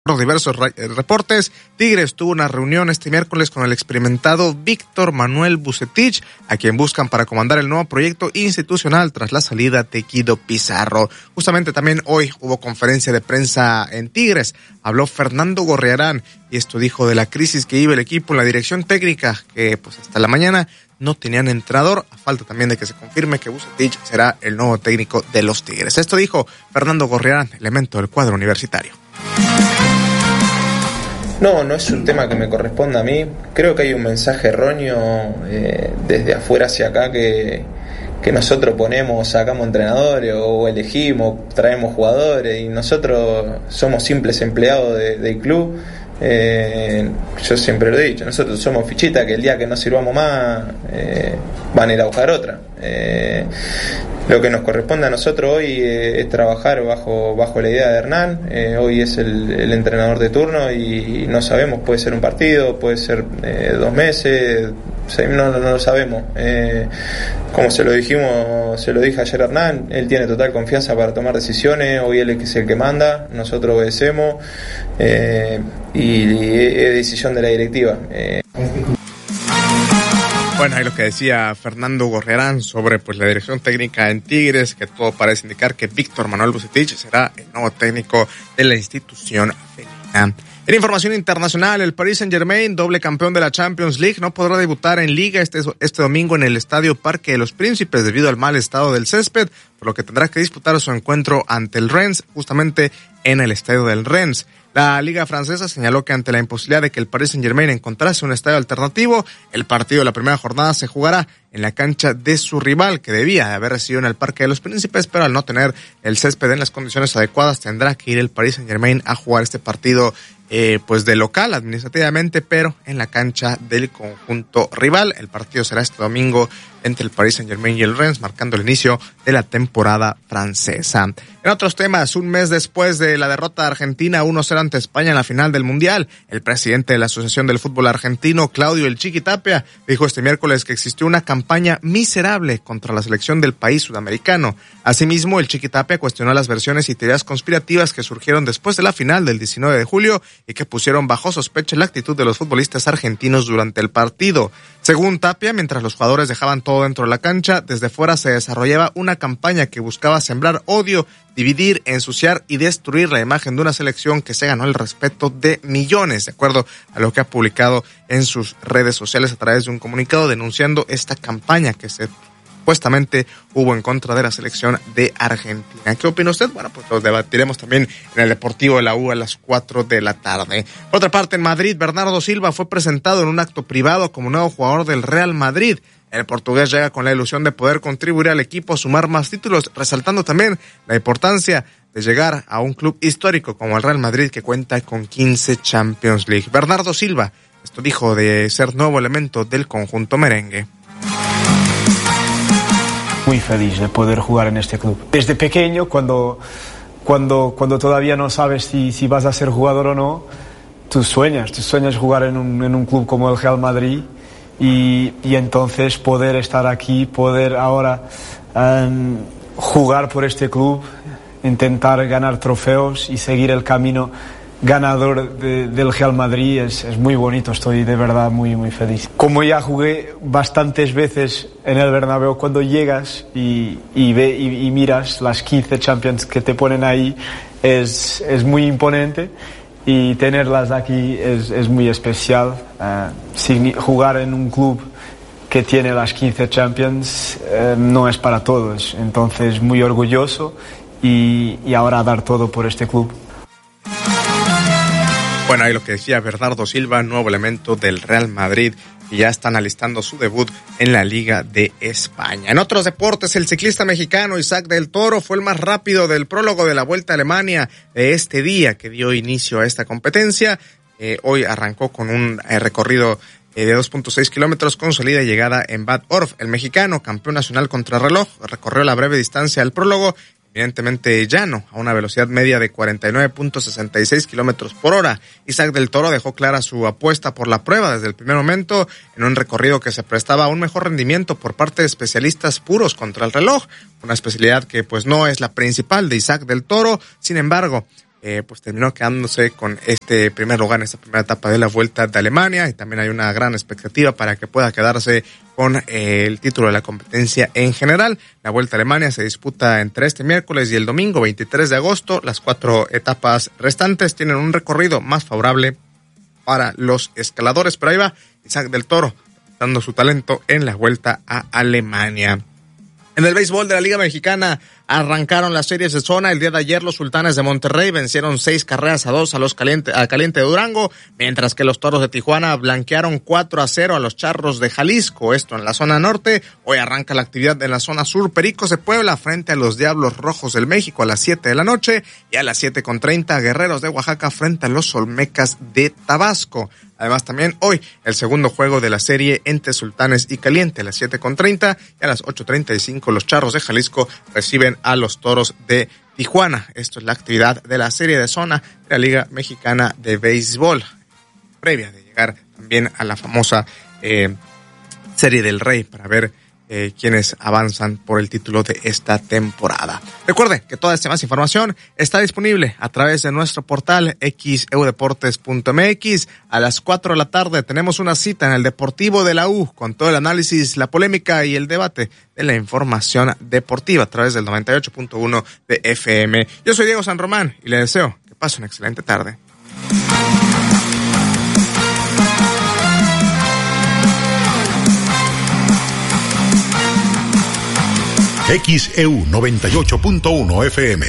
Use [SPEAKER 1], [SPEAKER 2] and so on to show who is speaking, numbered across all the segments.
[SPEAKER 1] diversos reportes, Tigres tuvo una reunión este miércoles con el experimentado Víctor Manuel Vucetich, a quien buscan para comandar el nuevo proyecto institucional tras la salida de Guido Pizarro. Justamente también hoy hubo conferencia de prensa en Tigres, habló Fernando Gorriarán y esto dijo de la crisis que vive el equipo en la dirección técnica, que pues hasta la mañana no tenían entrenador, a falta también de que se confirme que Vucetich será el nuevo técnico de los Tigres. Esto dijo Fernando Gorriarán, elemento del cuadro universitario.
[SPEAKER 2] No es un tema que me corresponda a mí. Creo que hay un mensaje erróneo desde afuera hacia acá que nosotros sacamos entrenadores o elegimos, traemos jugadores y nosotros somos simples empleados del club. Yo siempre lo he dicho, nosotros somos fichitas que el día que no sirvamos más van a ir a buscar otra. Lo que nos corresponde a nosotros hoy es trabajar bajo la idea de Hernán. Hoy es el entrenador de turno y no sabemos, puede ser un partido, puede ser 2 meses, no lo sabemos. Como se lo dije ayer a Hernán, él tiene total confianza para tomar decisiones, hoy él es el que manda, nosotros obedecemos y es decisión de la directiva.
[SPEAKER 1] Bueno, ahí lo que decía Fernando Gorriarán sobre pues la dirección técnica en Tigres, que todo parece indicar que Víctor Manuel Vucetich será el nuevo técnico de la institución felina. En información internacional, el Paris Saint-Germain, doble campeón de la Champions League, no podrá debutar en Liga este domingo en el Estadio Parque de los Príncipes debido al mal estado del césped, por lo que tendrá que disputar su encuentro ante el Rennes, justamente en el estadio del Rennes. La Liga Francesa señaló que ante la imposibilidad de que el Paris Saint-Germain encontrase un estadio alternativo, el partido de la primera jornada se jugará en la cancha de su rival, que debía de haber residido en el Parque de los Príncipes, pero al no tener el césped en las condiciones adecuadas, tendrá que ir el Paris Saint-Germain a jugar este partido pues de local administrativamente, pero en la cancha del conjunto rival. El partido será este domingo entre el Paris Saint-Germain y el Rennes, marcando el inicio de la temporada francesa. En otros temas, un mes después de la derrota de Argentina 1-0 ante España en la final del Mundial, el presidente de la Asociación del Fútbol Argentino, Claudio El Chiqui Tapia, dijo este miércoles que existió una campaña miserable contra la selección del país sudamericano. Asimismo, El Chiqui Tapia cuestionó las versiones y teorías conspirativas que surgieron después de la final del 19 de julio y que pusieron bajo sospecha la actitud de los futbolistas argentinos durante el partido. Según Tapia, mientras los jugadores dejaban todo dentro de la cancha, desde fuera se desarrollaba una campaña que buscaba sembrar odio, dividir, ensuciar y destruir la imagen de una selección que se ganó el respeto de millones, de acuerdo a lo que ha publicado en sus redes sociales a través de un comunicado denunciando esta campaña que supuestamente hubo en contra de la selección de Argentina. ¿Qué opina usted? Bueno, pues lo debatiremos también en el Deportivo de la U a las 4 de la tarde. Por otra parte, en Madrid, Bernardo Silva fue presentado en un acto privado como nuevo jugador del Real Madrid. El portugués llega con la ilusión de poder contribuir al equipo a sumar más títulos, resaltando también la importancia de llegar a un club histórico como el Real Madrid, que cuenta con 15 Champions League. Bernardo Silva, esto dijo de ser nuevo elemento del conjunto merengue.
[SPEAKER 3] Muy feliz de poder jugar en este club. Desde pequeño, cuando todavía no sabes si vas a ser jugador o no, tú sueñas jugar en un club como el Real Madrid y entonces poder estar aquí, poder ahora jugar por este club, intentar ganar trofeos y seguir el camino ganador del Real Madrid es muy bonito. Estoy de verdad muy muy feliz. Como ya jugué bastantes veces en el Bernabéu, cuando llegas y miras las 15 Champions que te ponen ahí, es muy imponente, y tenerlas aquí es muy especial. Jugar en un club que tiene las 15 Champions no es para todos, entonces muy orgulloso y ahora dar todo por este club.
[SPEAKER 1] Bueno, ahí lo que decía Bernardo Silva, nuevo elemento del Real Madrid, y ya están alistando su debut en la Liga de España. En otros deportes, el ciclista mexicano Isaac del Toro fue el más rápido del prólogo de la Vuelta a Alemania de este día que dio inicio a esta competencia. Hoy arrancó con un recorrido de 2.6 kilómetros con salida y llegada en Bad Orf. El mexicano, campeón nacional contrarreloj, recorrió la breve distancia del prólogo, evidentemente llano, a una velocidad media de 49.66 kilómetros por hora. Isaac del Toro dejó clara su apuesta por la prueba desde el primer momento, en un recorrido que se prestaba a un mejor rendimiento por parte de especialistas puros contra el reloj, una especialidad que pues no es la principal de Isaac del Toro. Sin embargo, pues terminó quedándose con este primer lugar en esta primera etapa de la Vuelta de Alemania, y también hay una gran expectativa para que pueda quedarse con el título de la competencia en general. La Vuelta a Alemania se disputa entre este miércoles y el domingo 23 de agosto. Las 4 etapas restantes tienen un recorrido más favorable para los escaladores, pero ahí va Isaac del Toro dando su talento en la Vuelta a Alemania. En el béisbol de la Liga Mexicana arrancaron las series de zona. El día de ayer los Sultanes de Monterrey vencieron 6-2 a Caliente de Durango, mientras que los Toros de Tijuana blanquearon 4-0 a los Charros de Jalisco. Esto en la zona norte. Hoy arranca la actividad en la zona sur. Pericos de Puebla frente a los Diablos Rojos del México a las 7 de la noche, y a las 7:30 Guerreros de Oaxaca frente a los Olmecas de Tabasco. Además, también hoy el segundo juego de la serie entre Sultanes y Caliente a las 7:30, y a las 8:35 los Charros de Jalisco reciben a los Toros de Tijuana. Esto es la actividad de la serie de zona de la Liga Mexicana de Béisbol, previa de llegar también a la famosa Serie del Rey para ver quienes avanzan por el título de esta temporada. Recuerde que toda esta más información está disponible a través de nuestro portal xeudeportes.mx. A las 4 de la tarde tenemos una cita en el Deportivo de la U con todo el análisis, la polémica y el debate de la información deportiva a través del 98.1 de FM. Yo soy Diego San Román y le deseo que pase una excelente tarde.
[SPEAKER 4] XEU 98.1 FM.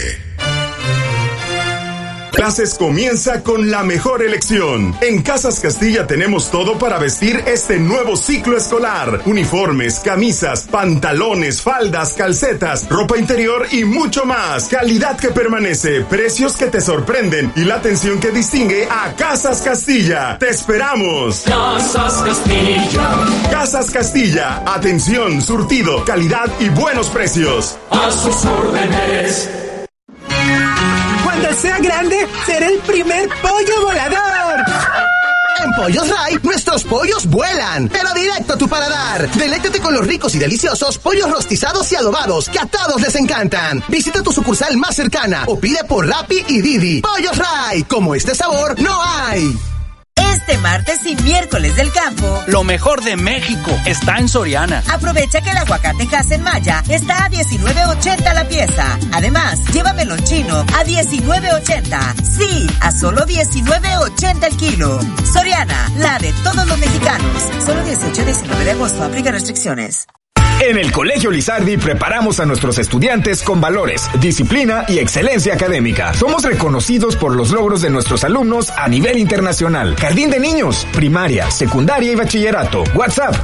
[SPEAKER 4] Clases comienza con la mejor elección. En Casas Castilla tenemos todo para vestir este nuevo ciclo escolar. Uniformes, camisas, pantalones, faldas, calcetas, ropa interior y mucho más. Calidad que permanece, precios que te sorprenden y la atención que distingue a Casas Castilla. ¡Te esperamos!
[SPEAKER 5] Casas Castilla.
[SPEAKER 4] Casas Castilla. Atención, surtido, calidad y buenos precios.
[SPEAKER 5] A sus órdenes.
[SPEAKER 6] Cuando sea grande, seré el primer pollo volador. En Pollos Ray, nuestros pollos vuelan, pero directo a tu paladar. Deléctate con los ricos y deliciosos pollos rostizados y adobados que a todos les encantan. Visita tu sucursal más cercana o pide por Rappi y Didi. Pollos Ray, como este sabor no hay.
[SPEAKER 7] Este martes y miércoles del campo,
[SPEAKER 8] lo mejor de México está en Soriana.
[SPEAKER 7] Aprovecha que el aguacate Hass Maya está a $19.80 la pieza. Además, lleva melón chino a $19.80. Sí, a solo $19.80 el kilo. Soriana, la de todos los mexicanos. Solo 18 y 19 de agosto, aplica restricciones.
[SPEAKER 9] En el Colegio Lizardi preparamos a nuestros estudiantes con valores, disciplina y excelencia académica. Somos reconocidos por los logros de nuestros alumnos a nivel internacional. Jardín de niños, primaria, secundaria y bachillerato. WhatsApp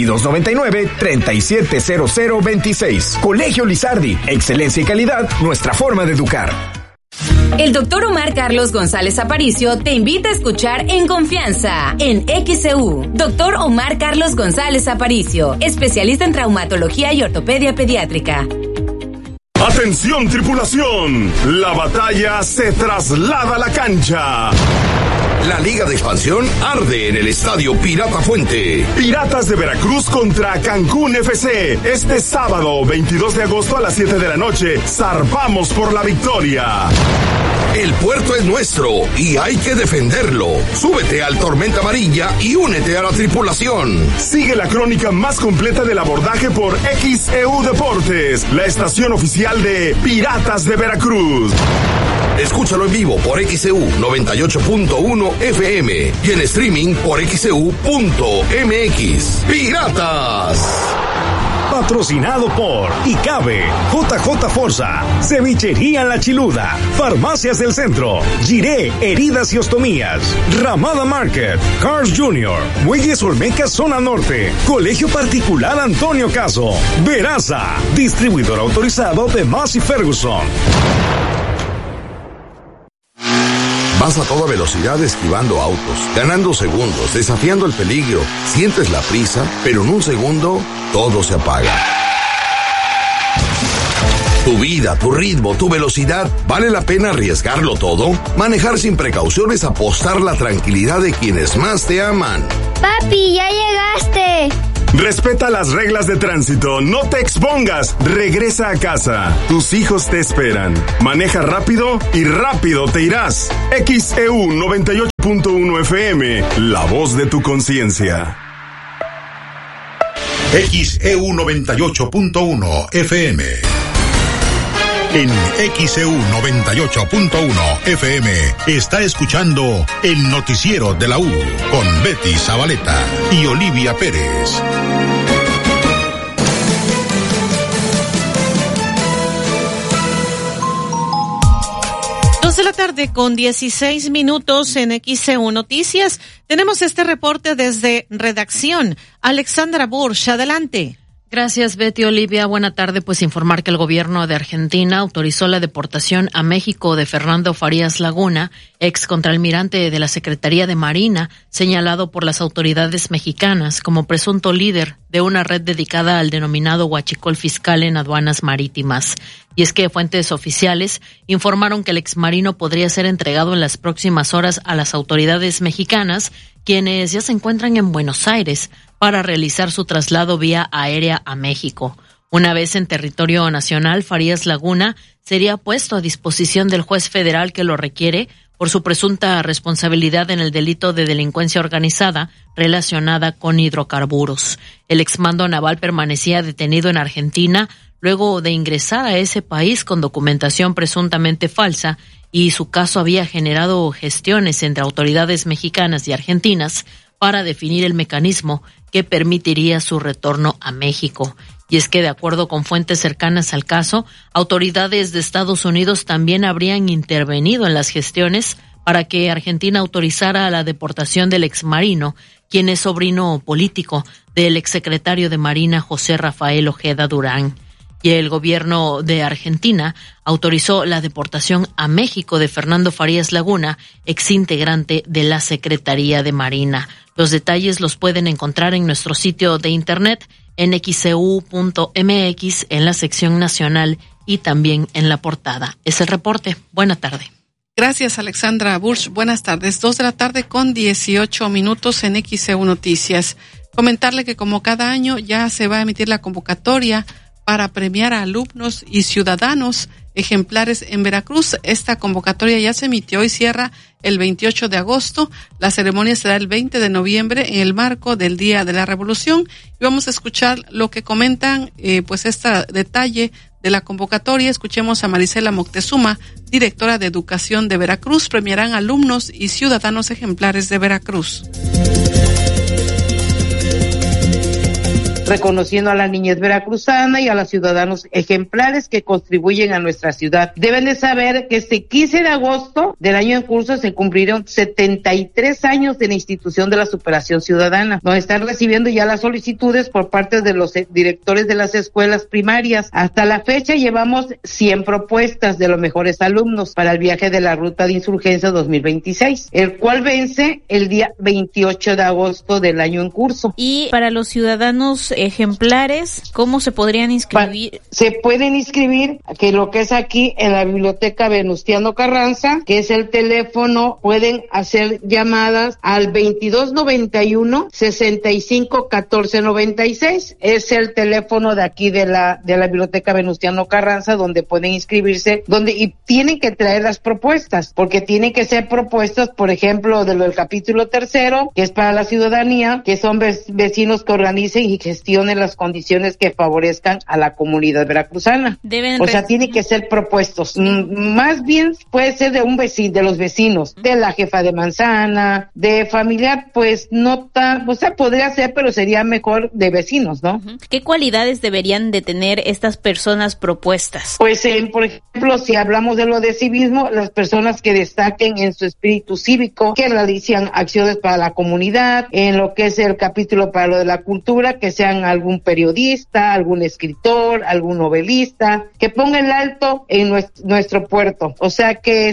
[SPEAKER 9] 2299-370026. Colegio Lizardi, excelencia y calidad, nuestra forma de educar.
[SPEAKER 10] El doctor Omar Carlos González Aparicio te invita a escuchar En Confianza, en XEU. Doctor Omar Carlos González Aparicio, especialista en traumatología y ortopedia pediátrica.
[SPEAKER 4] ¡Atención, tripulación! La batalla se traslada a la cancha.
[SPEAKER 11] La Liga de Expansión arde en el Estadio Pirata Fuente.
[SPEAKER 4] Piratas de Veracruz contra Cancún FC. Este sábado, 22 de agosto a las 7 de la noche. Zarpamos por la victoria.
[SPEAKER 11] El puerto es nuestro y hay que defenderlo. Súbete al Tormenta Amarilla y únete a la tripulación.
[SPEAKER 4] Sigue la crónica más completa del abordaje por XEU Deportes, la estación oficial de Piratas de Veracruz.
[SPEAKER 11] Escúchalo en vivo por XEU 98.1 FM y en streaming por XEU.mx. ¡Piratas!
[SPEAKER 12] Patrocinado por Icabe, JJ Forza, Cevichería La Chiluda, Farmacias del Centro, Giré, Heridas y Ostomías, Ramada Market, Cars Jr., Muelles Olmecas Zona Norte, Colegio Particular Antonio Caso, Veraza, distribuidor autorizado de Massey Ferguson.
[SPEAKER 11] Vas a toda velocidad esquivando autos, ganando segundos, desafiando el peligro. Sientes la prisa, pero en un segundo todo se apaga. Tu vida, tu ritmo, tu velocidad, ¿vale la pena arriesgarlo todo? Manejar sin precaución es apostar la tranquilidad de quienes más te aman.
[SPEAKER 13] Papi, ya llegaste.
[SPEAKER 4] Respeta las reglas de tránsito, no te expongas, regresa a casa. Tus hijos te esperan. Maneja rápido y rápido te irás. XEU 98.1 FM, la voz de tu conciencia.
[SPEAKER 13] XEU 98.1 FM. En XEU 98.1 FM está escuchando el noticiero de la U con Betty Zabaleta y Olivia Pérez.
[SPEAKER 14] De la tarde con 16 minutos en XEU Noticias. Tenemos este reporte desde redacción. Alexandra Bursch, adelante.
[SPEAKER 15] Gracias, Betty. Olivia, buena tarde. Pues informar que el gobierno de Argentina autorizó la deportación a México de Fernando Farías Laguna, ex contraalmirante de la Secretaría de Marina, señalado por las autoridades mexicanas como presunto líder de una red dedicada al denominado huachicol fiscal en aduanas marítimas. Y es que fuentes oficiales informaron que el exmarino podría ser entregado en las próximas horas a las autoridades mexicanas, quienes ya se encuentran en Buenos Aires para realizar su traslado vía aérea a México. Una vez en territorio nacional, Farías Laguna sería puesto a disposición del juez federal que lo requiere por su presunta responsabilidad en el delito de delincuencia organizada relacionada con hidrocarburos. El exmando naval permanecía detenido en Argentina luego de ingresar a ese país con documentación presuntamente falsa, y su caso había generado gestiones entre autoridades mexicanas y argentinas para definir el mecanismo que permitiría su retorno a México. Y es que, de acuerdo con fuentes cercanas al caso, autoridades de Estados Unidos también habrían intervenido en las gestiones para que Argentina autorizara la deportación del exmarino, quien es sobrino político del exsecretario de Marina José Rafael Ojeda Durán. Y el gobierno de Argentina autorizó la deportación a México de Fernando Farías Laguna, exintegrante de la Secretaría de Marina. Los detalles los pueden encontrar en nuestro sitio de internet en xeu.mx, en la sección nacional y también en la portada. Es el reporte. Buena tarde.
[SPEAKER 14] Gracias, Alexandra Bursch. Buenas tardes. 2 de la tarde con 18 minutos en XEU Noticias. Comentarle que como cada año ya se va a emitir la convocatoria para premiar a alumnos y ciudadanos ejemplares en Veracruz. Esta convocatoria ya se emitió y cierra el 28 de agosto. La ceremonia será el 20 de noviembre en el marco del Día de la Revolución. Y vamos a escuchar lo que comentan, pues este detalle de la convocatoria. Escuchemos a Marisela Moctezuma, directora de Educación de Veracruz. Premiarán alumnos y ciudadanos ejemplares de Veracruz.
[SPEAKER 16] Reconociendo a la niñez veracruzana y a los ciudadanos ejemplares que contribuyen a nuestra ciudad. Deben de saber que este 15 de agosto del año en curso se cumplieron 73 años de la institución de la superación ciudadana, donde están recibiendo ya las solicitudes por parte de los directores de las escuelas primarias. Hasta la fecha llevamos 100 propuestas de los mejores alumnos para el viaje de la Ruta de Insurgencia 2026, el cual vence el día 28 de agosto del año en curso.
[SPEAKER 17] Y para los ciudadanos ejemplares, ¿cómo se podrían inscribir?
[SPEAKER 16] Se pueden inscribir, que lo que es aquí en la Biblioteca Venustiano Carranza, que es el teléfono, pueden hacer llamadas al 2291-651496, es el teléfono de aquí de la Biblioteca Venustiano Carranza, donde pueden inscribirse, y tienen que traer las propuestas, porque tienen que ser propuestas, por ejemplo, del capítulo 3, que es para la ciudadanía, que son vecinos que organicen y gestionen las condiciones que favorezcan a la comunidad veracruzana. Tiene que ser propuestos. Más bien puede ser de un vecino, de los vecinos, de la jefa de manzana, de familiar, pues no tan, podría ser, pero sería mejor de vecinos, ¿no?
[SPEAKER 17] ¿Qué cualidades deberían de tener estas personas propuestas?
[SPEAKER 16] Pues, por ejemplo, si hablamos de lo de civismo, las personas que destaquen en su espíritu cívico, que realicen acciones para la comunidad, en lo que es el capítulo para lo de la cultura, que sean algún periodista, algún escritor, algún novelista, que ponga el alto en nuestro puerto, o sea, que sea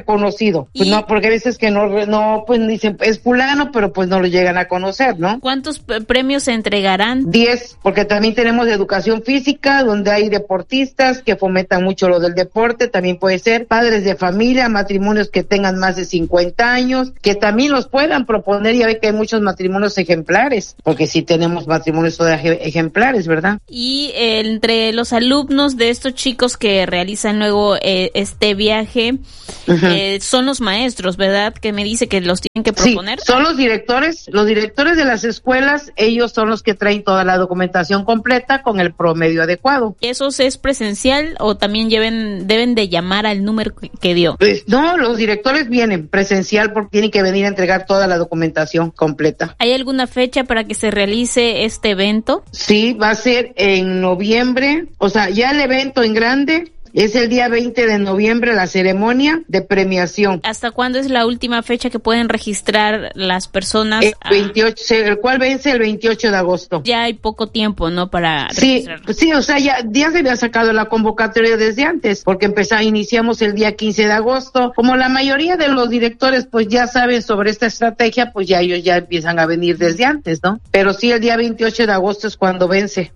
[SPEAKER 16] reconocido. Pues no, porque a veces que no, pues dicen, es fulano, pero pues no lo llegan a conocer, ¿no?
[SPEAKER 17] ¿Cuántos premios se entregarán?
[SPEAKER 16] 10, porque también tenemos educación física, donde hay deportistas que fomentan mucho lo del deporte, también puede ser padres de familia, matrimonios que tengan más de 50 años, que también los puedan proponer. Ya ve que hay muchos matrimonios ejemplares, porque sí tenemos matrimonios ejemplares, ¿verdad?
[SPEAKER 17] Y entre los alumnos de estos chicos que realizan luego este viaje, son los maestros, ¿verdad? Que me dice que los tienen que proponer.
[SPEAKER 16] Sí, son los directores de las escuelas, ellos son los que traen toda la documentación completa con el promedio adecuado.
[SPEAKER 17] ¿Esos es presencial o también deben de llamar al número que dio?
[SPEAKER 16] Pues no, los directores vienen presencial porque tienen que venir a entregar toda la documentación completa.
[SPEAKER 17] ¿Hay alguna fecha para que se realice este evento?
[SPEAKER 16] Sí, va a ser en noviembre, o sea, ya el evento en grande es el día 20 de noviembre, la ceremonia de premiación.
[SPEAKER 17] ¿Hasta cuándo es la última fecha que pueden registrar las personas?
[SPEAKER 16] El 28, el cual vence el 28 de agosto.
[SPEAKER 17] Ya hay poco tiempo, ¿no? Para registrar.
[SPEAKER 16] Sí, o sea, ya se había sacado la convocatoria desde antes, porque iniciamos el día 15 de agosto. Como la mayoría de los directores pues ya saben sobre esta estrategia, pues ya ellos ya empiezan a venir desde antes, ¿no? Pero sí, el día 28 de agosto es cuando vence.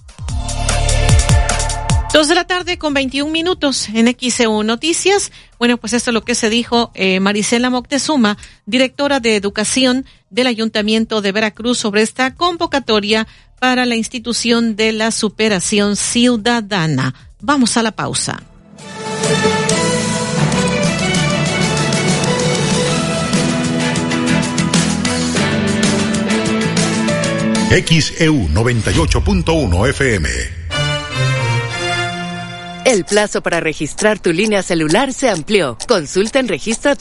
[SPEAKER 14] 2:21 p.m. en XEU Noticias. Bueno, pues esto es lo que se dijo Marisela Moctezuma, directora de Educación del Ayuntamiento de Veracruz, sobre esta convocatoria para la institución de la superación ciudadana. Vamos a la pausa.
[SPEAKER 13] XEU 98.1 FM.
[SPEAKER 18] El plazo para registrar tu línea celular se amplió. Consulta en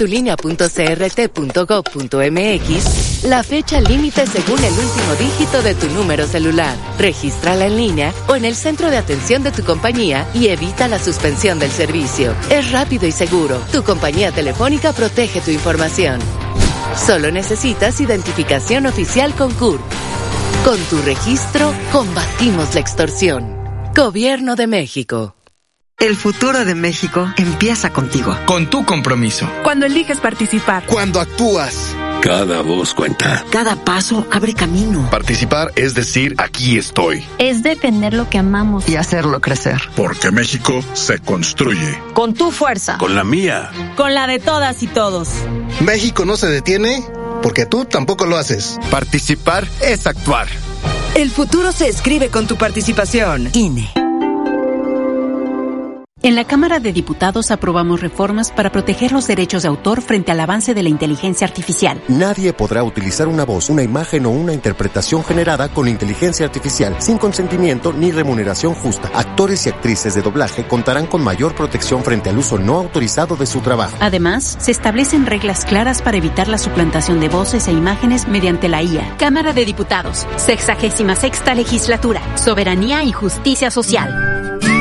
[SPEAKER 18] registratulinea.crt.gov.mx la fecha límite según el último dígito de tu número celular. Regístrala en línea o en el centro de atención de tu compañía y evita la suspensión del servicio. Es rápido y seguro. Tu compañía telefónica protege tu información. Solo necesitas identificación oficial con CURP. Con tu registro, combatimos la extorsión. Gobierno de México.
[SPEAKER 19] El futuro de México empieza contigo.
[SPEAKER 20] Con tu compromiso.
[SPEAKER 21] Cuando eliges participar.
[SPEAKER 20] Cuando actúas.
[SPEAKER 22] Cada voz cuenta.
[SPEAKER 19] Cada paso abre camino.
[SPEAKER 22] Participar es decir, aquí estoy.
[SPEAKER 23] Es defender lo que amamos.
[SPEAKER 19] Y hacerlo crecer.
[SPEAKER 22] Porque México se construye.
[SPEAKER 21] Con tu fuerza.
[SPEAKER 22] Con la mía.
[SPEAKER 21] Con la de todas y todos.
[SPEAKER 24] México no se detiene porque tú tampoco lo haces.
[SPEAKER 20] Participar es actuar.
[SPEAKER 21] El futuro se escribe con tu participación.
[SPEAKER 19] INE.
[SPEAKER 25] En la Cámara de Diputados aprobamos reformas para proteger los derechos de autor frente al avance de la inteligencia artificial.
[SPEAKER 26] Nadie podrá utilizar una voz, una imagen o una interpretación generada con inteligencia artificial sin consentimiento ni remuneración justa. Actores y actrices de doblaje contarán con mayor protección frente al uso no autorizado de su trabajo.
[SPEAKER 25] Además, se establecen reglas claras para evitar la suplantación de voces e imágenes mediante la IA. Cámara de Diputados, 66ª Legislatura, Soberanía y Justicia Social.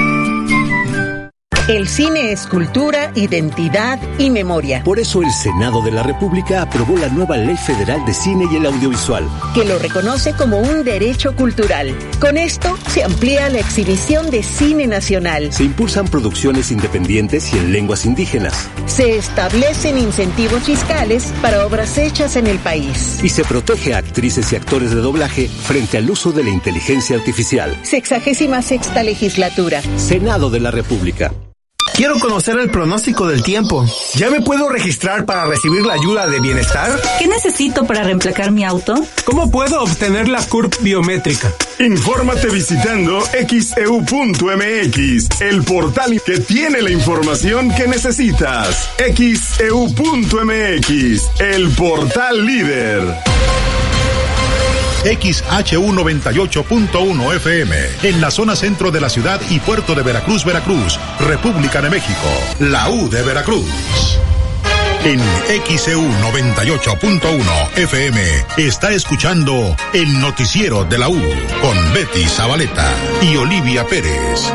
[SPEAKER 27] El cine es cultura, identidad y memoria.
[SPEAKER 28] Por eso el Senado de la República aprobó la nueva Ley Federal de Cine y el Audiovisual,
[SPEAKER 27] que lo reconoce como un derecho cultural. Con esto se amplía la exhibición de cine nacional.
[SPEAKER 28] Se impulsan producciones independientes y en lenguas indígenas.
[SPEAKER 27] Se establecen incentivos fiscales para obras hechas en el país.
[SPEAKER 28] Y se protege a actrices y actores de doblaje frente al uso de la inteligencia artificial.
[SPEAKER 27] 66ª Legislatura.
[SPEAKER 28] Senado de la República.
[SPEAKER 29] Quiero conocer el pronóstico del tiempo. ¿Ya me puedo registrar para recibir la ayuda de bienestar?
[SPEAKER 30] ¿Qué necesito para reemplacar mi auto?
[SPEAKER 29] ¿Cómo puedo obtener la CURP biométrica?
[SPEAKER 4] Infórmate visitando xeu.mx, el portal que tiene la información que necesitas. xeu.mx, el portal líder.
[SPEAKER 13] XHU 98.1 FM, en la zona centro de la ciudad y puerto de Veracruz, Veracruz, República de México, la U de Veracruz. En XHU 98.1 FM está escuchando el noticiero de la U con Betty Zabaleta y Olivia Pérez.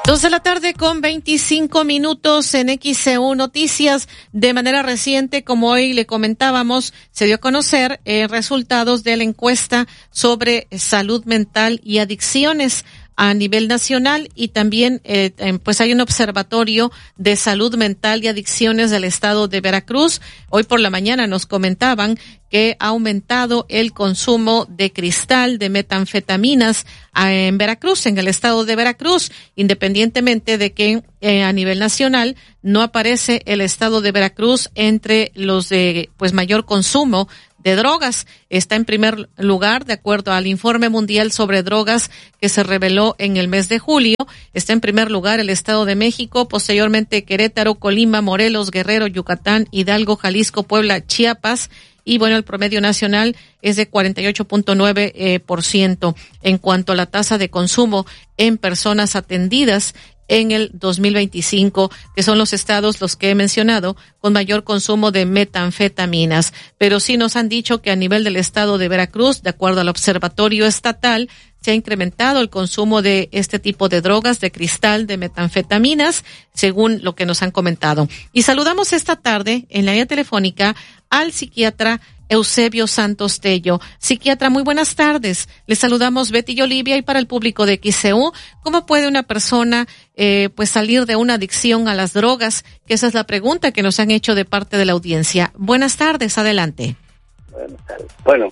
[SPEAKER 15] 2:25 en XEU Noticias. De manera reciente, como hoy le comentábamos, se dio a conocer resultados de la encuesta sobre salud mental y adicciones a nivel nacional, y también pues hay un observatorio de salud mental y adicciones del estado de Veracruz. Hoy por la mañana nos comentaban que ha aumentado el consumo de cristal, de metanfetaminas en Veracruz, en el estado de Veracruz, independientemente de que a nivel nacional no aparece el estado de Veracruz entre los de pues mayor consumo de drogas. Está en primer lugar, de acuerdo al informe mundial sobre drogas que se reveló en el mes de julio. Está en primer lugar el Estado de México, posteriormente Querétaro, Colima, Morelos, Guerrero, Yucatán, Hidalgo, Jalisco, Puebla, Chiapas. Y bueno, el promedio nacional es de 48.9%. En cuanto a la tasa de consumo en personas atendidas en el 2025, que son los estados los que he mencionado con mayor consumo de metanfetaminas. Pero sí nos han dicho que a nivel del estado de Veracruz, de acuerdo al observatorio estatal, se ha incrementado el consumo de este tipo de drogas, de cristal, de metanfetaminas, según lo que nos han comentado. Y saludamos esta tarde en la línea telefónica al psiquiatra Eusebio Santos Tello. Psiquiatra, muy buenas tardes. Les saludamos Betty y Olivia, y para el público de XEU, ¿cómo puede una persona pues salir de una adicción a las drogas? Que esa es la pregunta que nos han hecho de parte de la audiencia. Buenas tardes, adelante.
[SPEAKER 1] Buenas tardes. Bueno,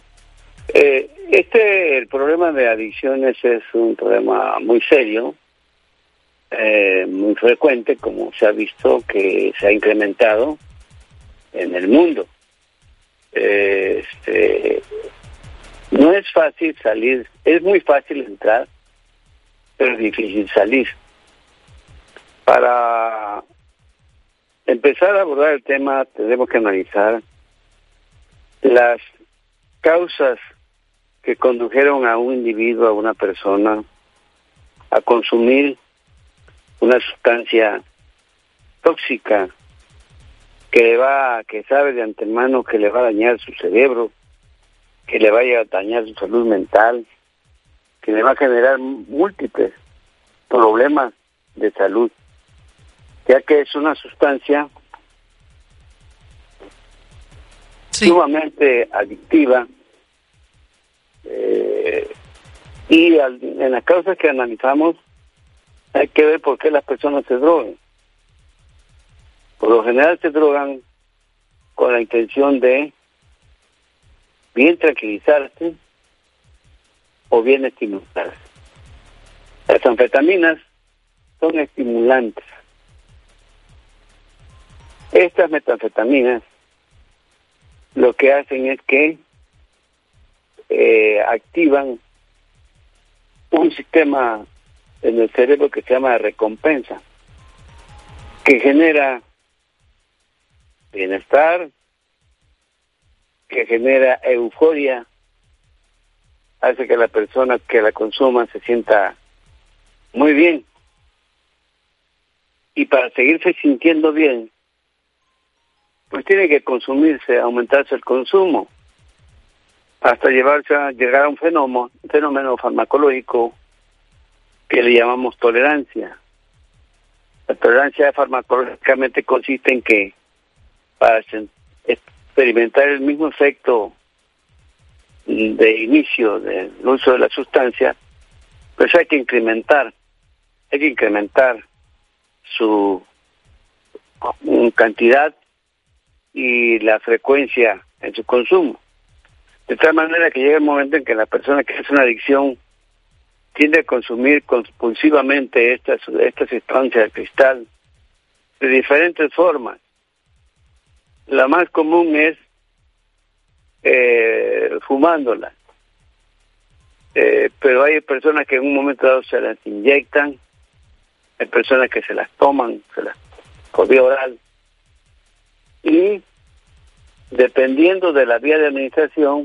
[SPEAKER 1] el problema de adicciones es un problema muy serio, muy frecuente, como se ha visto que se ha incrementado en el mundo. No es fácil salir, es muy fácil entrar, pero es difícil salir. Para empezar a abordar el tema, tenemos que analizar las causas que condujeron a un individuo, a una persona, a consumir una sustancia tóxica que sabe de antemano que le va a dañar su cerebro, que le vaya a dañar su salud mental, que le va a generar múltiples problemas de salud, ya que es una sustancia sumamente adictiva, y en las causas que analizamos hay que ver por qué las personas se drogan. Por lo general se drogan con la intención de bien tranquilizarse o bien estimularse. Las anfetaminas son estimulantes. Estas metanfetaminas lo que hacen es que activan un sistema en el cerebro que se llama recompensa, que genera bienestar, que genera euforia, hace que la persona que la consuma se sienta muy bien. Y para seguirse sintiendo bien, pues tiene que consumirse, aumentarse el consumo, hasta llegar a un fenómeno farmacológico que le llamamos tolerancia. La tolerancia farmacológicamente consiste en que para experimentar el mismo efecto de inicio del uso de la sustancia, pues hay que incrementar su cantidad y la frecuencia en su consumo. De tal manera que llega el momento en que la persona que hace una adicción tiende a consumir compulsivamente esta sustancia de cristal de diferentes formas. La más común es fumándola, pero hay personas que en un momento dado se las inyectan, hay personas que se las toman, por vía oral, y dependiendo de la vía de administración,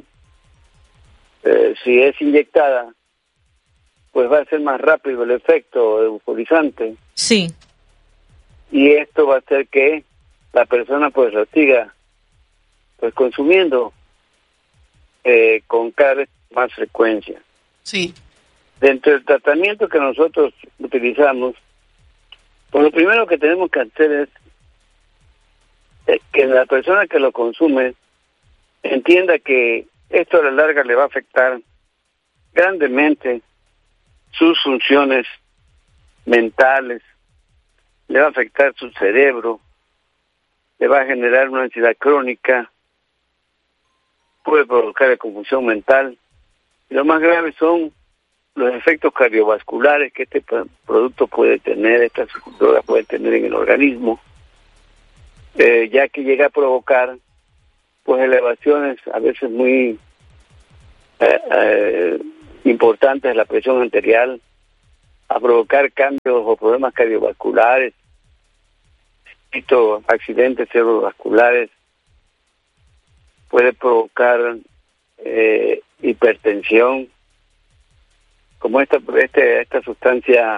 [SPEAKER 1] si es inyectada, pues va a ser más rápido el efecto euforizante.
[SPEAKER 15] Sí.
[SPEAKER 1] Y esto va a hacer que la persona pues lo siga pues consumiendo con cada vez más frecuencia.
[SPEAKER 14] Sí.
[SPEAKER 1] Dentro del tratamiento que nosotros utilizamos, Pues lo primero que tenemos que hacer es que la persona que lo consume entienda que esto a la larga le va a afectar grandemente sus funciones mentales, le va a afectar su cerebro, le va a generar una ansiedad crónica, puede provocar confusión mental, y lo más grave son los efectos cardiovasculares que este producto puede tener, estas drogas pueden tener en el organismo, ya que llega a provocar pues elevaciones a veces muy importantes de la presión arterial, a provocar cambios o problemas cardiovasculares, accidentes cerebrovasculares, puede provocar hipertensión, como esta sustancia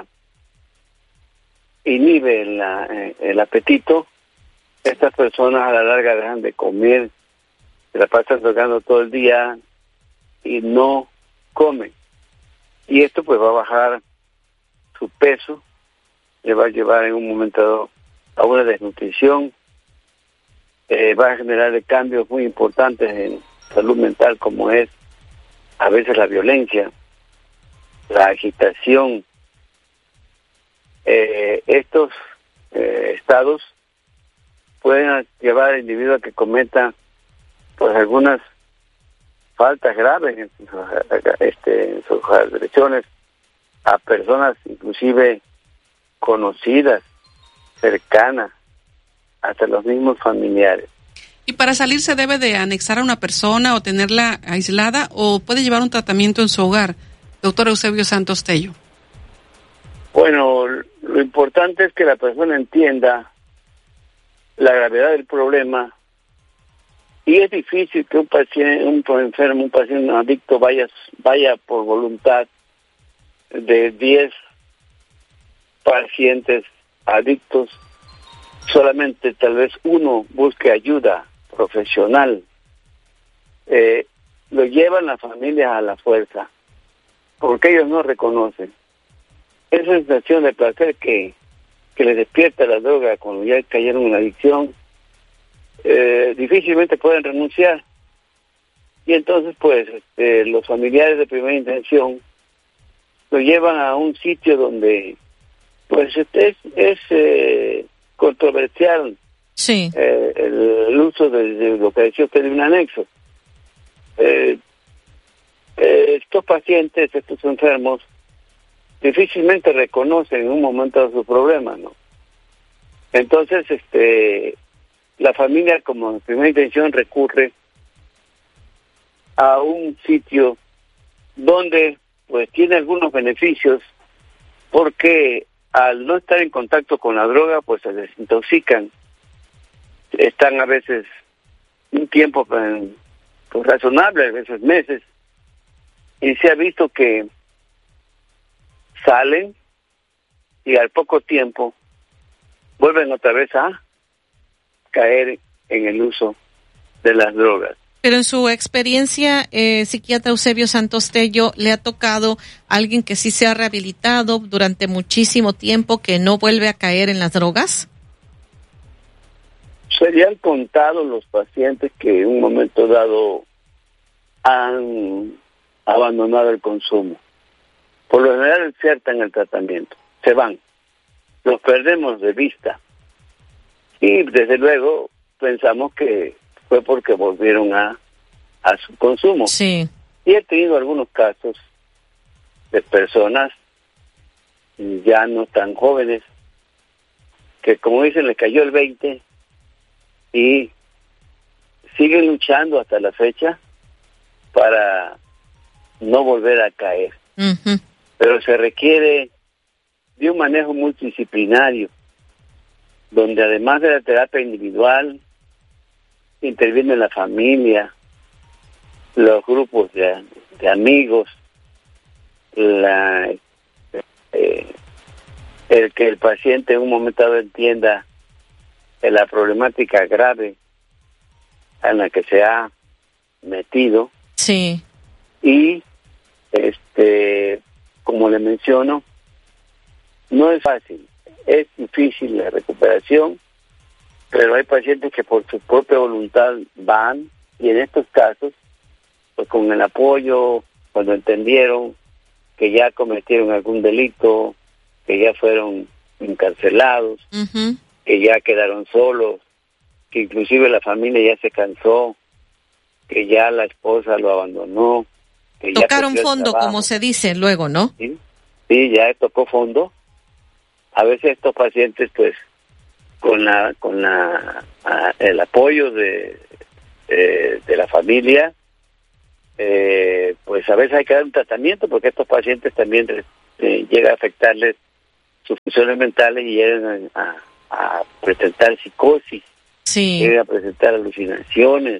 [SPEAKER 1] inhibe el apetito. Estas personas a la larga dejan de comer, se la pasan tocando todo el día y no comen. Y esto pues va a bajar su peso, le va a llevar en un momento dado a una desnutrición, va a generar cambios muy importantes en salud mental, como es a veces la violencia, la agitación. Estos estados pueden llevar al individuo a que cometa pues algunas faltas graves en sus agresiones a personas inclusive conocidas, cercanas, hasta los mismos familiares.
[SPEAKER 14] ¿Y para salir se debe de anexar a una persona o tenerla aislada, o puede llevar un tratamiento en su hogar, doctor Eusebio Santos Tello?
[SPEAKER 1] Bueno, lo importante es que la persona entienda la gravedad del problema, y es difícil que un paciente, un enfermo, un paciente adicto vaya por voluntad. De 10 pacientes adictos, solamente tal vez uno busque ayuda profesional. Lo llevan las familias a la fuerza, porque ellos no reconocen esa sensación de placer que les despierta la droga cuando ya cayeron en la adicción. Difícilmente pueden renunciar, y entonces pues los familiares de primera intención lo llevan a un sitio donde pues es controversial,
[SPEAKER 14] sí,
[SPEAKER 1] el uso de lo que decía usted de un anexo. Estos pacientes, estos enfermos, difícilmente reconocen en un momento de su problema, ¿no? Entonces, la familia, como en primera intención, recurre a un sitio donde pues tiene algunos beneficios, porque al no estar en contacto con la droga pues se desintoxican, están a veces un tiempo pues, razonable, a veces meses, y se ha visto que salen y al poco tiempo vuelven otra vez a caer en el uso de las drogas.
[SPEAKER 14] Pero en su experiencia, psiquiatra Eusebio Santos Tello, ¿le ha tocado a alguien que sí se ha rehabilitado durante muchísimo tiempo, que no vuelve a caer en las drogas?
[SPEAKER 1] Serían contados los pacientes que en un momento dado han abandonado el consumo. Por lo general insertan el tratamiento, se van, los perdemos de vista, y desde luego pensamos que fue porque volvieron a su consumo.
[SPEAKER 14] Sí.
[SPEAKER 1] Y he tenido algunos casos de personas ya no tan jóvenes que, como dicen, les cayó el 20 y siguen luchando hasta la fecha para no volver a caer.
[SPEAKER 14] Uh-huh.
[SPEAKER 1] Pero se requiere de un manejo multidisciplinario, donde además de la terapia individual, interviene la familia, los grupos de amigos, el que el paciente en un momento dado entienda la problemática grave en la que se ha metido.
[SPEAKER 14] Sí.
[SPEAKER 1] Y como le menciono, no es fácil. Es difícil la recuperación, pero hay pacientes que por su propia voluntad van, y en estos casos, pues con el apoyo, cuando entendieron que ya cometieron algún delito, que ya fueron encarcelados, que ya quedaron solos, que inclusive la familia ya se cansó, que ya la esposa lo abandonó, que
[SPEAKER 2] tocaron
[SPEAKER 1] ya
[SPEAKER 2] fondo, como se dice luego, ¿no?
[SPEAKER 1] Sí, ya tocó fondo. A veces estos pacientes, pues, con el apoyo de la familia, pues a veces hay que dar un tratamiento, porque estos pacientes también llega a afectarles sus funciones mentales y llegan a presentar psicosis, llegan a presentar alucinaciones,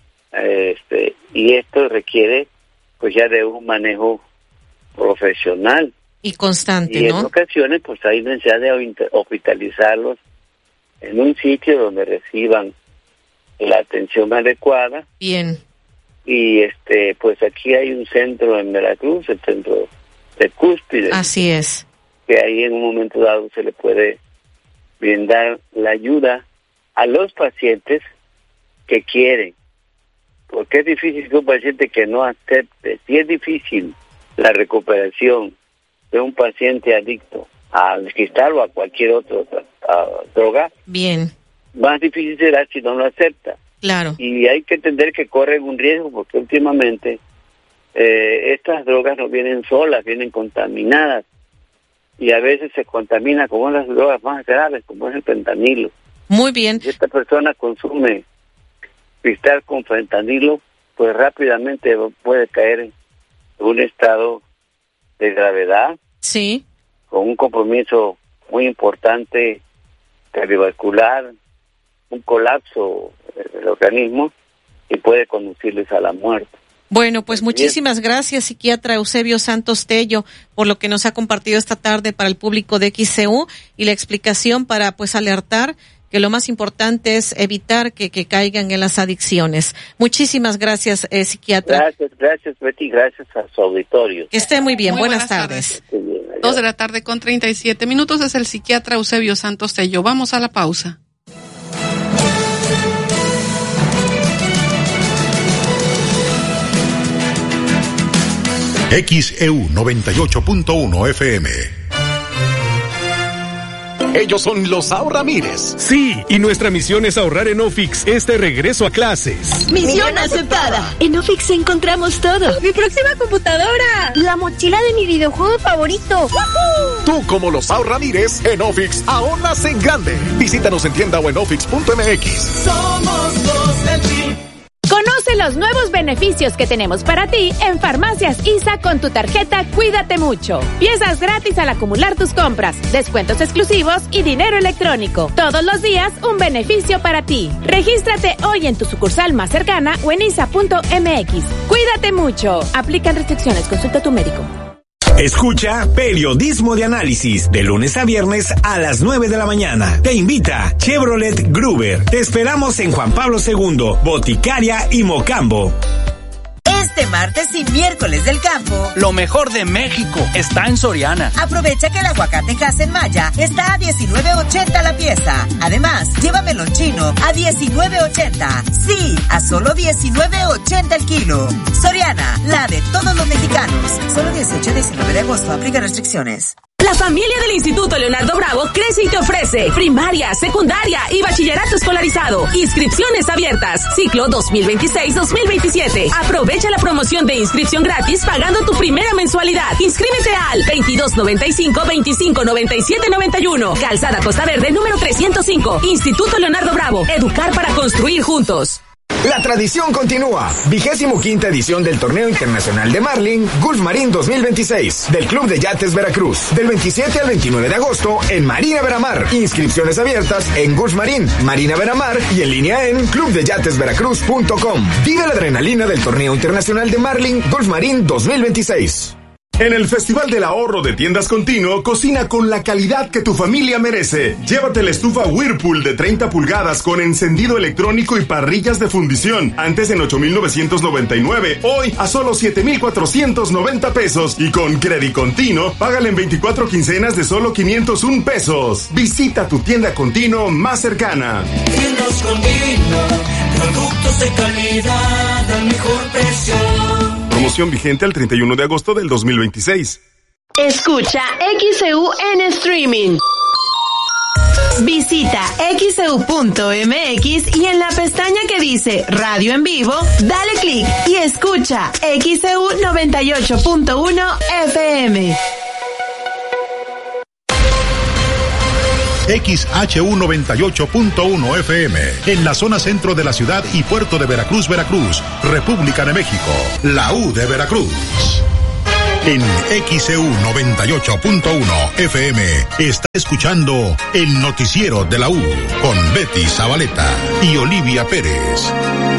[SPEAKER 1] y esto requiere pues ya de un manejo profesional
[SPEAKER 2] y constante,
[SPEAKER 1] y en
[SPEAKER 2] ¿no?
[SPEAKER 1] ocasiones pues hay necesidad de hospitalizarlos en un sitio donde reciban la atención adecuada.
[SPEAKER 2] Bien.
[SPEAKER 1] Y pues aquí hay un centro en Veracruz, el centro de Cúspide.
[SPEAKER 2] Así es.
[SPEAKER 1] Que ahí en un momento dado se le puede brindar la ayuda a los pacientes que quieren. Porque es difícil que un paciente que no acepte, si es difícil la recuperación de un paciente adicto al cristal o a cualquier otra droga,
[SPEAKER 2] bien,
[SPEAKER 1] más difícil será si no lo acepta.
[SPEAKER 2] Claro.
[SPEAKER 1] Y hay que entender que corren un riesgo, porque últimamente estas drogas no vienen solas, vienen contaminadas, y a veces se contamina con unas drogas más graves, como es el fentanilo.
[SPEAKER 2] Muy bien.
[SPEAKER 1] Si esta persona consume cristal con fentanilo, pues rápidamente puede caer en un estado de gravedad.
[SPEAKER 2] Sí.
[SPEAKER 1] Con un compromiso muy importante cardiovascular, un colapso del organismo, y puede conducirles a la muerte.
[SPEAKER 2] Bueno, pues muchísimas gracias, psiquiatra Eusebio Santos Tello, por lo que nos ha compartido esta tarde para el público de XCU y la explicación para pues alertar que lo más importante es evitar que caigan en las adicciones. Muchísimas gracias, psiquiatra.
[SPEAKER 1] Gracias Betty, gracias a su auditorio.
[SPEAKER 2] Que esté muy bien, buenas tardes.
[SPEAKER 14] 2:37 es el psiquiatra Eusebio Santos Tello. Vamos a la pausa.
[SPEAKER 13] XEU 98.1 FM.
[SPEAKER 3] Ellos son los Ahorramires.
[SPEAKER 5] Sí, y nuestra misión es ahorrar en Ofix este regreso a clases.
[SPEAKER 6] ¡Misión aceptada!
[SPEAKER 7] En Ofix encontramos todo.
[SPEAKER 6] ¡Mi próxima computadora!
[SPEAKER 7] ¡La mochila de mi videojuego favorito!
[SPEAKER 3] ¡Woohoo! Tú, como los Ahorramires, en Ofix ahorras en grande. Visítanos en tienda o en ofix.mx.
[SPEAKER 6] Somos los del PRI.
[SPEAKER 8] Conoce los nuevos beneficios que tenemos para ti en Farmacias ISA con tu tarjeta Cuídate Mucho. Piezas gratis al acumular tus compras, descuentos exclusivos y dinero electrónico. Todos los días un beneficio para ti. Regístrate hoy en tu sucursal más cercana o en isa.mx. Cuídate mucho. Aplican restricciones. Consulta a tu médico.
[SPEAKER 9] Escucha Periodismo de Análisis de lunes a viernes a las 9 de la mañana. Te invita Chevrolet Gruber. Te esperamos en Juan Pablo II, Boticaria y Mocambo.
[SPEAKER 10] Este martes y miércoles del campo,
[SPEAKER 11] lo mejor de México está en Soriana.
[SPEAKER 10] Aprovecha que el aguacate Hass Maya está a $19.80 la pieza. Además, llévamelo chino a $19.80. Sí, a solo $19.80 el kilo. Soriana, la de todos los mexicanos. Solo 18 y 19 de agosto. Aplica restricciones.
[SPEAKER 8] La familia del Instituto Leonardo Bravo crece y te ofrece primaria, secundaria y bachillerato escolarizado. Inscripciones abiertas. Ciclo 2026-2027. Aprovecha la promoción de inscripción gratis pagando tu primera mensualidad. Inscríbete al 2295-259791. Calzada Costa Verde número 305. Instituto Leonardo Bravo. Educar para construir juntos.
[SPEAKER 12] La tradición continúa. 25ª edición del Torneo Internacional de Marlin, Gulf Marine 2026, del Club de Yates Veracruz, del 27 al 29 de agosto en Marina Veramar. Inscripciones abiertas en Gulf Marine, Marina Veramar y en línea en clubdeyatesveracruz.com. Vive la adrenalina del Torneo Internacional de Marlin, Gulf Marine 2026.
[SPEAKER 4] En el Festival del Ahorro de Tiendas Continuo, cocina con la calidad que tu familia merece. Llévate la estufa Whirlpool de 30 pulgadas con encendido electrónico y parrillas de fundición. Antes en 8,999, hoy a solo 7,490 pesos. Y con Credit Continuo, págale en 24 quincenas de solo 501 pesos. Visita tu tienda Continuo más cercana.
[SPEAKER 6] Tiendas Continuo, productos de calidad al mejor precio.
[SPEAKER 4] Promoción vigente al 31 de agosto del 2026.
[SPEAKER 16] Escucha XEU en streaming. Visita xeu.mx y en la pestaña que dice Radio en Vivo, dale clic y escucha XEU 98.1 FM.
[SPEAKER 13] XHU 98.1 FM, en la zona centro de la ciudad y puerto de Veracruz, Veracruz, República de México, la U de Veracruz. En XEU 98.1 FM está escuchando el noticiero de la U con Betty Zabaleta y Olivia Pérez.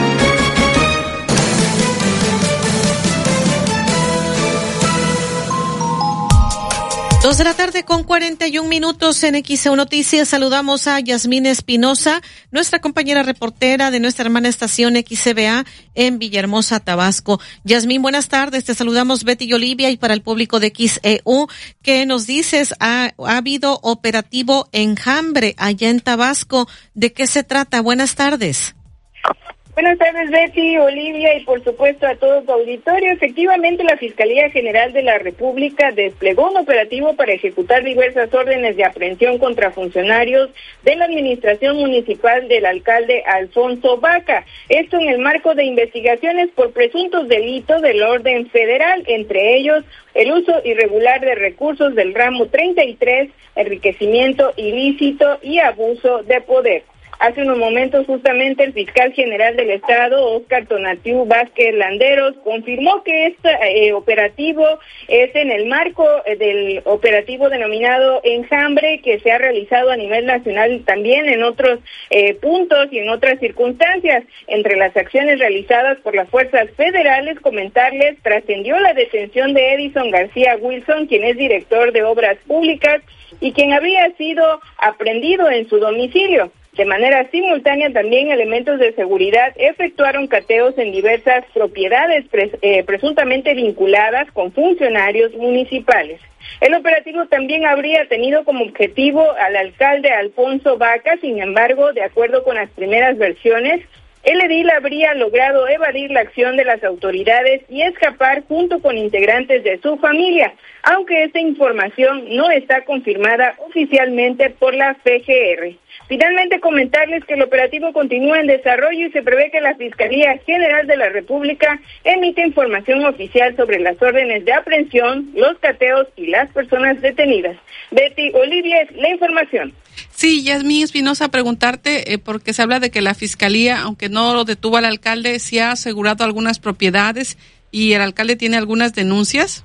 [SPEAKER 2] 2:41 en XEU Noticias. Saludamos a Yasmín Espinosa, nuestra compañera reportera de nuestra hermana estación XCBA en Villahermosa, Tabasco. Yasmín, buenas tardes. Te saludamos Betty y Olivia, y para el público de XEU, ¿qué nos dices? Ha habido operativo Enjambre allá en Tabasco. ¿De qué se trata? Buenas tardes.
[SPEAKER 17] Buenas tardes, Betty, Olivia, y por supuesto a todo tu auditorio. Efectivamente, la Fiscalía General de la República desplegó un operativo para ejecutar diversas órdenes de aprehensión contra funcionarios de la administración municipal del alcalde Alfonso Baca. Esto en el marco de investigaciones por presuntos delitos del orden federal, entre ellos el uso irregular de recursos del ramo 33, enriquecimiento ilícito y abuso de poder. Hace unos momentos, justamente, el fiscal general del Estado, Óscar Tonatiu Vázquez Landeros, confirmó que este operativo es en el marco del operativo denominado Enjambre, que se ha realizado a nivel nacional también en otros puntos y en otras circunstancias. Entre las acciones realizadas por las fuerzas federales, comentarles, trascendió la detención de Edison García Wilson, quien es director de Obras Públicas y quien había sido aprehendido en su domicilio. De manera simultánea, también elementos de seguridad efectuaron cateos en diversas propiedades presuntamente vinculadas con funcionarios municipales. El operativo también habría tenido como objetivo al alcalde Alfonso Baca. Sin embargo, de acuerdo con las primeras versiones, el edil habría logrado evadir la acción de las autoridades y escapar junto con integrantes de su familia, aunque esta información no está confirmada oficialmente por la FGR. Finalmente, comentarles que el operativo continúa en desarrollo y se prevé que la Fiscalía General de la República emite información oficial sobre las órdenes de aprehensión, los cateos y las personas detenidas. Betty, Olivia, la información.
[SPEAKER 14] Sí, Yasmín Espinosa, preguntarte, porque se habla de que la Fiscalía, aunque no lo detuvo al alcalde, sí ha asegurado algunas propiedades y el alcalde tiene algunas denuncias.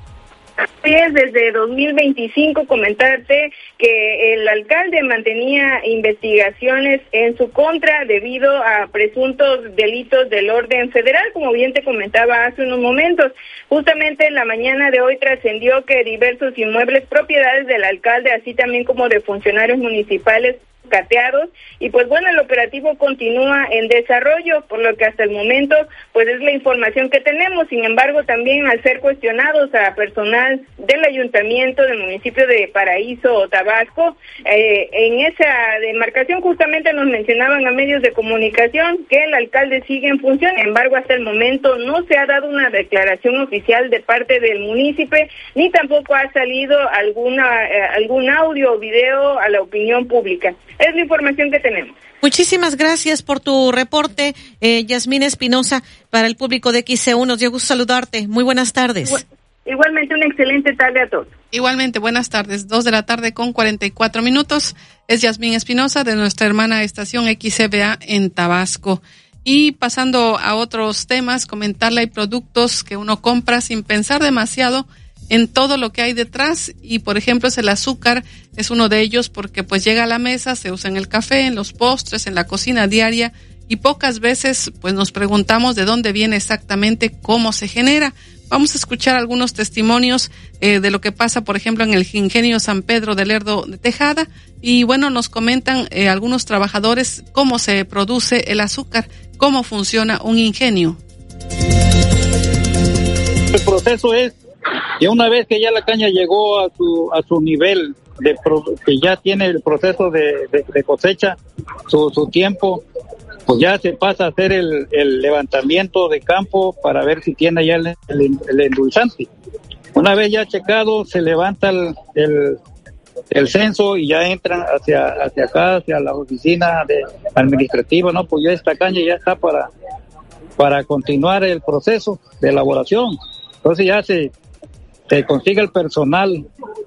[SPEAKER 17] Así es, desde 2025 comentarte que el alcalde mantenía investigaciones en su contra debido a presuntos delitos del orden federal, como bien te comentaba hace unos momentos. Justamente en la mañana de hoy trascendió que diversos inmuebles, propiedades del alcalde, así también como de funcionarios municipales, cateados, y pues bueno, el operativo continúa en desarrollo, por lo que hasta el momento pues es la información que tenemos. Sin embargo, también al ser cuestionados a personal del ayuntamiento del municipio de Paraíso, Tabasco, en esa demarcación justamente nos mencionaban a medios de comunicación que el alcalde sigue en función. Sin embargo, hasta el momento no se ha dado una declaración oficial de parte del municipio, ni tampoco ha salido algún audio o video a la opinión pública. Es la información que tenemos.
[SPEAKER 2] Muchísimas gracias por tu reporte, Yasmín Espinosa, para el público de XEU. Nos dio gusto saludarte. Muy buenas tardes.
[SPEAKER 17] Igualmente, una excelente tarde a todos.
[SPEAKER 14] Igualmente, buenas tardes. 2:44 Es Yasmín Espinosa de nuestra hermana estación XCBA en Tabasco. Y pasando a otros temas, comentarle, hay productos que uno compra sin pensar demasiado en todo lo que hay detrás, y por ejemplo el azúcar es uno de ellos, porque pues llega a la mesa, se usa en el café, en los postres, en la cocina diaria, y pocas veces pues nos preguntamos de dónde viene exactamente, cómo se genera. Vamos a escuchar algunos testimonios de lo que pasa, por ejemplo, en el ingenio San Pedro de Lerdo de Tejada, y bueno, nos comentan algunos trabajadores cómo se produce el azúcar, cómo funciona un ingenio.
[SPEAKER 18] El proceso es que una vez que ya la caña llegó a su nivel, que ya tiene el proceso de cosecha, su tiempo, pues ya se pasa a hacer el levantamiento de campo para ver si tiene ya el endulzante. Una vez ya checado, se levanta el censo y ya entran hacia acá, hacia la oficina administrativa, ¿no? Pues ya esta caña ya está para continuar el proceso de elaboración. Entonces ya se consigue el personal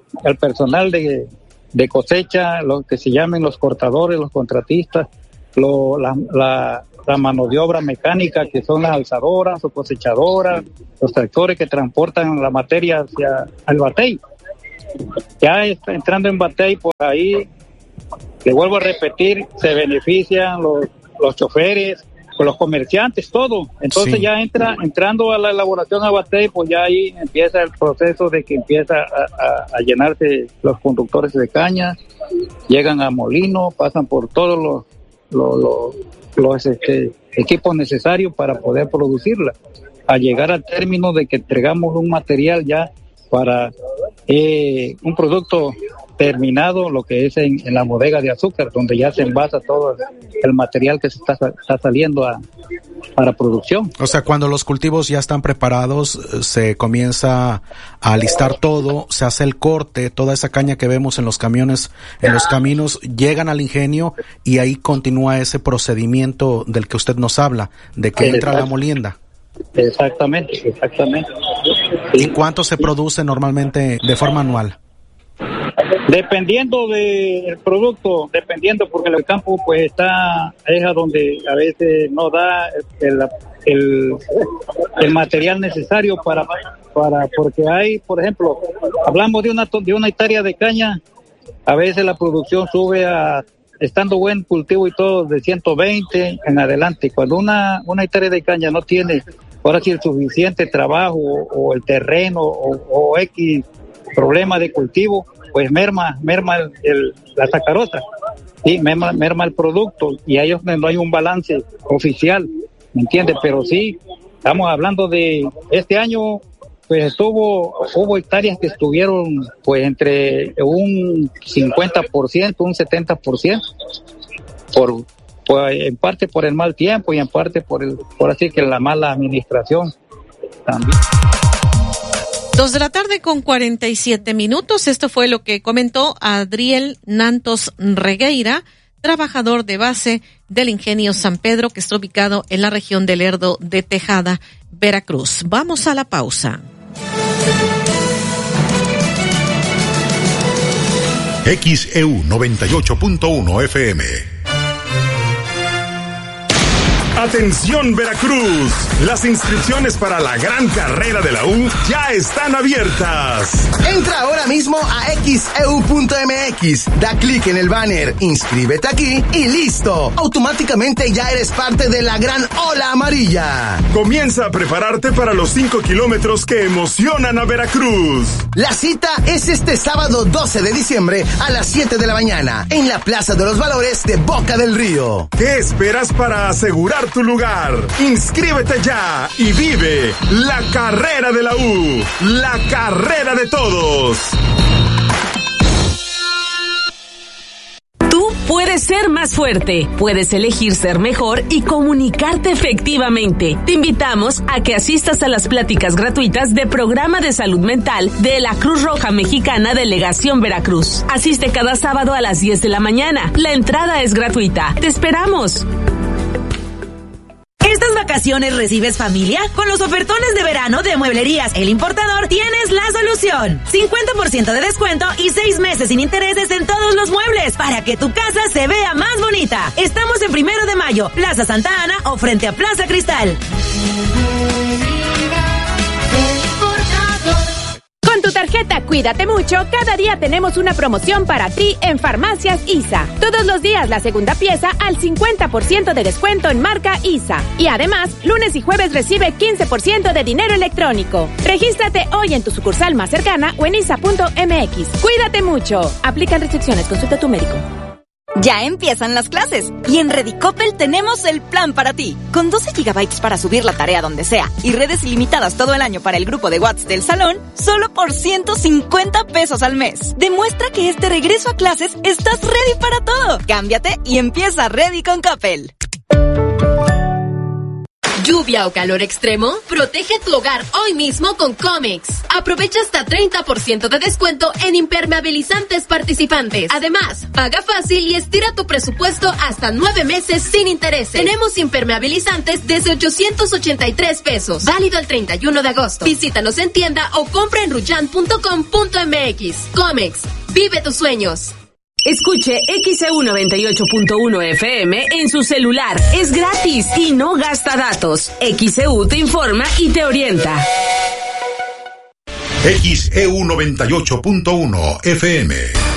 [SPEAKER 18] de cosecha, lo que se llamen los cortadores, los contratistas, la mano de obra mecánica, que son las alzadoras o cosechadoras, los tractores que transportan la materia hacia el batey. Ya entrando en batey, por ahí, le vuelvo a repetir, se benefician los choferes, los comerciantes, todo. Entonces sí. Ya entrando a la elaboración a batey, pues ya ahí empieza el proceso de que empieza a llenarse los conductores de caña, llegan a molino, pasan por todos los equipos necesarios para poder producirla, a llegar al término de que entregamos un material ya para un producto terminado, lo que es en la bodega de azúcar, donde ya se envasa todo el material que se está saliendo para producción.
[SPEAKER 19] O sea, cuando los cultivos ya están preparados, se comienza a alistar todo, se hace el corte, toda esa caña que vemos en los camiones, en los caminos, llegan al ingenio y ahí continúa ese procedimiento del que usted nos habla, de que entra la molienda.
[SPEAKER 18] Exactamente.
[SPEAKER 19] ¿Y cuánto se produce normalmente de forma anual?
[SPEAKER 18] Dependiendo del producto, porque el campo pues es a donde a veces no da el material necesario para porque hay, por ejemplo, hablamos de una hectárea de caña, a veces la producción sube estando buen cultivo y todo, de 120 en adelante. Cuando una hectárea de caña no tiene ahora sí el suficiente trabajo o el terreno o X problema de cultivo, pues merma la sacarosa, ¿sí? merma el producto, y a ellos no hay un balance oficial, ¿me entiendes? Pero sí, estamos hablando de este año, pues hubo hectáreas que estuvieron pues entre un 50%, un 70%, en parte por el mal tiempo y en parte por así que la mala administración también.
[SPEAKER 2] 2:47 p.m. Esto fue lo que comentó Adriel Nantos Regueira, trabajador de base del ingenio San Pedro, que está ubicado en la región de Lerdo de Tejada, Veracruz. Vamos a la pausa.
[SPEAKER 13] XEU 98.1 FM.
[SPEAKER 4] Atención Veracruz, las inscripciones para la gran carrera de la U ya están abiertas.
[SPEAKER 12] Entra ahora mismo a xeu.mx, da clic en el banner, inscríbete aquí y listo. Automáticamente ya eres parte de la gran ola amarilla.
[SPEAKER 4] Comienza a prepararte para los 5 kilómetros que emocionan a Veracruz.
[SPEAKER 12] La cita es este sábado 12 de diciembre a las 7 de la mañana en la Plaza de los Valores de Boca del Río.
[SPEAKER 4] ¿Qué esperas para asegurar tu lugar? Inscríbete ya y vive la carrera de la U, la carrera de todos.
[SPEAKER 20] Tú puedes ser más fuerte, puedes elegir ser mejor y comunicarte efectivamente. Te invitamos a que asistas a las pláticas gratuitas de Programa de Salud Mental de la Cruz Roja Mexicana Delegación Veracruz. Asiste cada sábado a las 10 de la mañana. La entrada es gratuita. ¡Te esperamos!
[SPEAKER 21] ¿Estas vacaciones recibes familia? Con los ofertones de verano de Mueblerías El Importador tienes la solución. 50% de descuento y 6 meses sin intereses en todos los muebles para que tu casa se vea más bonita. Estamos en 1 de Mayo, Plaza Santa Ana o frente a Plaza Cristal.
[SPEAKER 8] Con tu tu tarjeta Cuídate Mucho, cada día tenemos una promoción para ti en Farmacias ISA. Todos los días la segunda pieza al 50% de descuento en marca ISA. Y además, lunes y jueves recibe 15% de dinero electrónico. Regístrate hoy en tu sucursal más cercana o en isa.mx. Cuídate mucho. Aplican restricciones. Consulta a tu médico.
[SPEAKER 21] Ya empiezan las clases y en Redicopel tenemos el plan para ti. Con 12 GB para subir la tarea donde sea y redes ilimitadas todo el año para el grupo de WhatsApp del salón, solo por 150 pesos al mes. Demuestra que este regreso a clases estás ready para todo. Cámbiate y empieza Ready con Coppel.
[SPEAKER 15] ¿Lluvia o calor extremo? Protege tu hogar hoy mismo con Comex. Aprovecha hasta 30% de descuento en impermeabilizantes participantes. Además, paga fácil y estira tu presupuesto hasta 9 meses sin intereses. Tenemos impermeabilizantes desde 883 pesos. Válido el 31 de agosto. Visítanos en tienda o compra en ruyan.com.mx. Comex. Vive tus sueños.
[SPEAKER 20] Escuche XEU 98.1 FM en su celular. Es gratis y no gasta datos. XEU te informa y te orienta.
[SPEAKER 13] XEU 98.1 FM.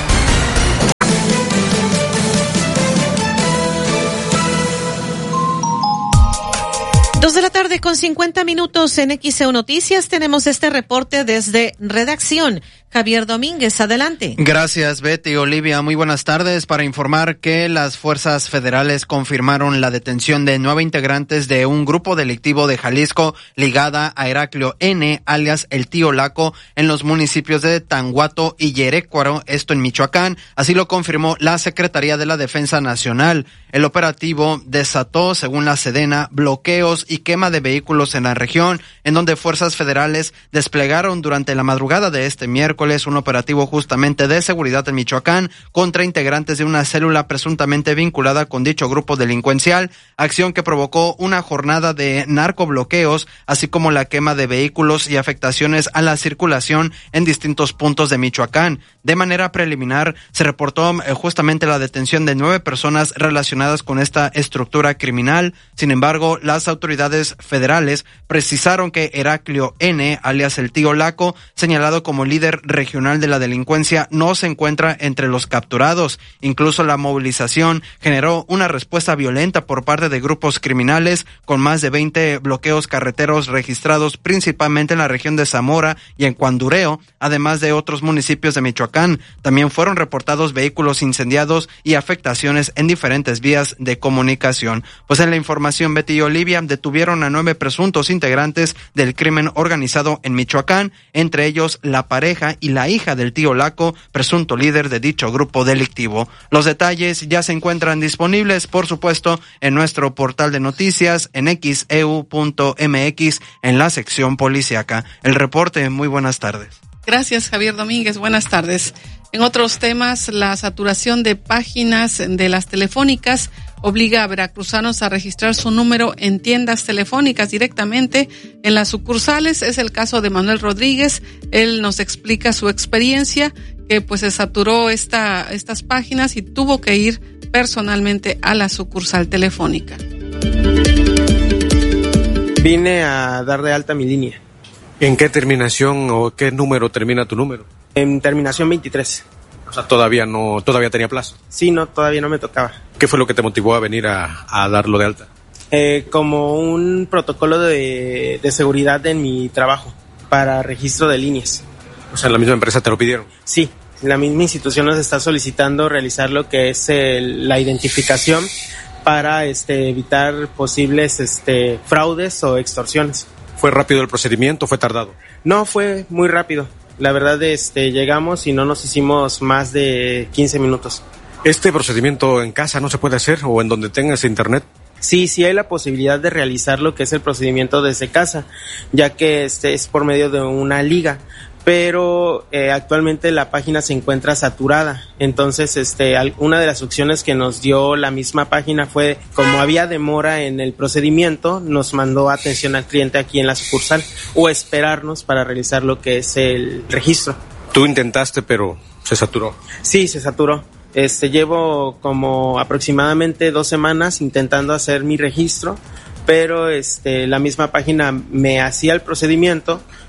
[SPEAKER 2] 2:50 en XEU Noticias. Tenemos este reporte desde redacción. Javier Domínguez, adelante.
[SPEAKER 22] Gracias, Betty. Olivia, muy buenas tardes. Para informar que las fuerzas federales confirmaron la detención de 9 integrantes de un grupo delictivo de Jalisco ligada a Heraclio N., alias El Tío Laco, en los municipios de Tanguato y Yerécuaro, esto en Michoacán. Así lo confirmó la Secretaría de la Defensa Nacional. El operativo desató, según la Sedena, bloqueos y quema de vehículos en la región, en donde fuerzas federales desplegaron durante la madrugada de este miércoles un operativo justamente de seguridad en Michoacán contra integrantes de una célula presuntamente vinculada con dicho grupo delincuencial, acción que provocó una jornada de narcobloqueos, así como la quema de vehículos y afectaciones a la circulación en distintos puntos de Michoacán. De manera preliminar, se reportó justamente la detención de 9 personas relacionadas con esta estructura criminal. Sin embargo, las autoridades federales precisaron que Heraclio N., alias El Tío Laco, señalado como líder regional de la delincuencia, no se encuentra entre los capturados. Incluso la movilización generó una respuesta violenta por parte de grupos criminales, con más de 20 bloqueos carreteros registrados principalmente en la región de Zamora y en Cuandureo, además de otros municipios de Michoacán. También fueron reportados vehículos incendiados y afectaciones en diferentes vías de comunicación. Pues en la información, Betty y Olivia, detuvieron a 9 presuntos integrantes del crimen organizado en Michoacán, entre ellos la pareja y la hija del Tío Laco, presunto líder de dicho grupo delictivo. Los detalles ya se encuentran disponibles, por supuesto, en nuestro portal de noticias en xeu.mx en la sección policíaca. El reporte, muy buenas tardes.
[SPEAKER 14] Gracias, Javier Domínguez. Buenas tardes. En otros temas, la saturación de páginas de las telefónicas obliga a veracruzanos a registrar su número en tiendas telefónicas directamente en las sucursales. Es el caso de Manuel Rodríguez. Él nos explica su experiencia, que pues se saturó estas páginas y tuvo que ir personalmente a la sucursal telefónica.
[SPEAKER 23] Vine a dar de alta mi línea.
[SPEAKER 24] ¿En qué terminación o qué número termina tu número?
[SPEAKER 23] En terminación 23.
[SPEAKER 24] O sea, todavía tenía plazo.
[SPEAKER 23] Sí, no, todavía no me tocaba.
[SPEAKER 24] ¿Qué fue lo que te motivó a venir a darlo de alta?
[SPEAKER 23] Como un protocolo de seguridad en mi trabajo para registro de líneas.
[SPEAKER 24] O sea, la misma empresa te lo pidieron.
[SPEAKER 23] Sí, la misma institución nos está solicitando realizar lo que es la identificación para evitar posibles fraudes o extorsiones.
[SPEAKER 24] ¿Fue rápido el procedimiento o fue tardado?
[SPEAKER 23] No, fue muy rápido. La verdad, llegamos y no nos hicimos más de 15 minutos.
[SPEAKER 24] ¿Este procedimiento en casa no se puede hacer o en donde tengas internet?
[SPEAKER 23] Sí hay la posibilidad de realizar lo que es el procedimiento desde casa, ya que es por medio de una liga. Pero actualmente la página se encuentra saturada. Entonces, una de las opciones que nos dio la misma página fue, como había demora en el procedimiento, nos mandó atención al cliente aquí en la sucursal o esperarnos para realizar lo que es el registro.
[SPEAKER 24] Tú intentaste, pero se saturó.
[SPEAKER 23] Sí, se saturó. Llevo como aproximadamente 2 semanas intentando hacer mi registro, pero la misma página me hacía el procedimiento,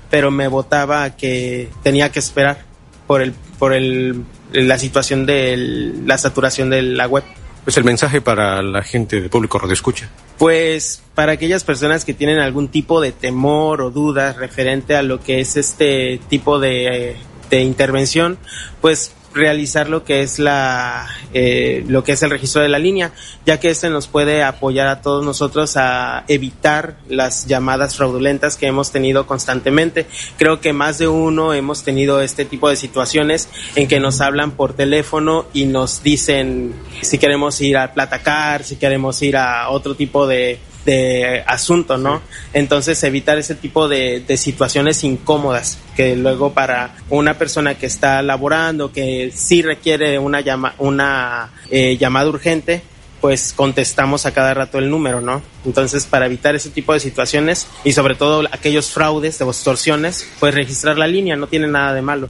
[SPEAKER 23] pero me botaba que tenía que esperar por la situación de la saturación de la web.
[SPEAKER 24] Pues el mensaje para la gente de Público Radio Escucha.
[SPEAKER 23] Pues para aquellas personas que tienen algún tipo de temor o dudas referente a lo que es este tipo de intervención, pues realizar lo que es lo que es el registro de la línea, ya que este nos puede apoyar a todos nosotros a evitar las llamadas fraudulentas que hemos tenido constantemente. Creo que más de uno hemos tenido este tipo de situaciones en que nos hablan por teléfono y nos dicen si queremos ir a Platacar, si queremos ir a otro tipo de asunto, ¿no? Entonces evitar ese tipo de situaciones incómodas que luego para una persona que está laborando, que sí requiere una llamada urgente, pues contestamos a cada rato el número, ¿no? Entonces, para evitar ese tipo de situaciones y sobre todo aquellos fraudes o extorsiones, pues registrar la línea no tiene nada de malo.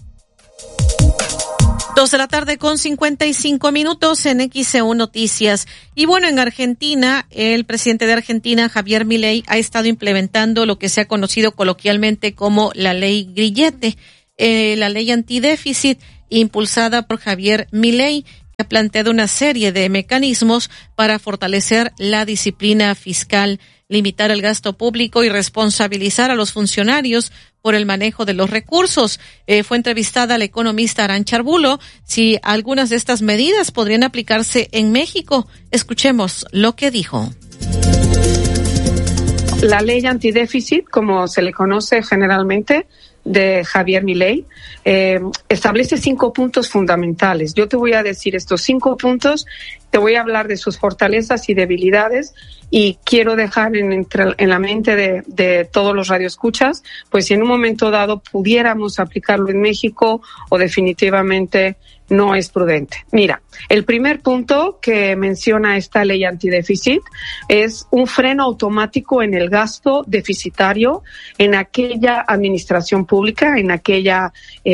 [SPEAKER 2] 2:55 p.m. en XEU Noticias. Y bueno, en Argentina, el presidente de Argentina, Javier Milei, ha estado implementando lo que se ha conocido coloquialmente como la ley grillete, la ley antidéficit impulsada por Javier Milei, que ha planteado una serie de mecanismos para fortalecer la disciplina fiscal, limitar el gasto público y responsabilizar a los funcionarios por el manejo de los recursos. Fue entrevistada la economista Arantxa Arbulo si algunas de estas medidas podrían aplicarse en México. Escuchemos lo que dijo.
[SPEAKER 1] La ley antidéficit, como se le conoce generalmente, de Javier Milei, establece 5 puntos fundamentales. Yo te voy a decir estos 5 puntos, te voy a hablar de sus fortalezas y debilidades, y quiero dejar en la mente de todos los radioescuchas, pues si en un momento dado pudiéramos aplicarlo en México o definitivamente no es prudente. Mira, el primer punto que menciona esta ley antidéficit es un freno automático en el gasto deficitario en aquella administración pública, en aquella